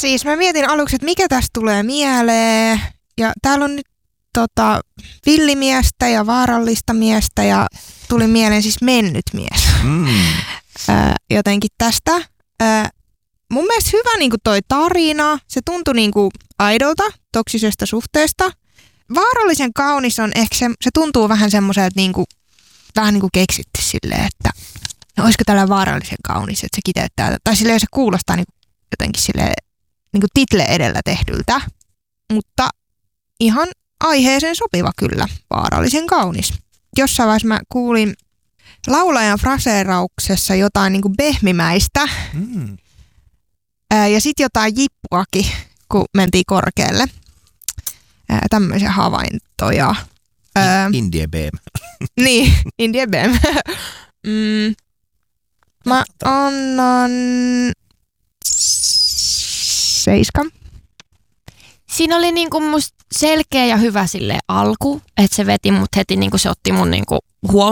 siis mä mietin aluksi, että mikä tästä tulee mieleen. Ja täällä on nyt villimiestä ja vaarallista miestä ja tuli mieleen siis mennyt mies. Jotenkin tästä. Mun mielestä hyvä niinku toi tarina. Se tuntui niinku aidolta, toksisesta suhteesta. Vaarallisen kaunis on ehkä se tuntuu vähän semmoiselta niinku, vähän niinku keksitty silleen, että no olisiko tällä vaarallisen kaunis, että se kiteyttää. Tai silleen se kuulostaa niinku jotenkin silleen niinku title edellä tehdyltä. Mutta ihan aiheeseen sopiva kyllä, vaarallisen kaunis. Jossain vaiheessa mä kuulin laulajan fraseerauksessa jotain niinku behmimäistä ja sitten jotain jippuakin, kun mentiin korkealle. Tämmöisiä havaintoja. Indie BM. Niin, Indie BM. Mä annan 7. Siinä oli niinku musta selkeä ja hyvä sille alku, että se veti mut heti, niinku se otti mun niinku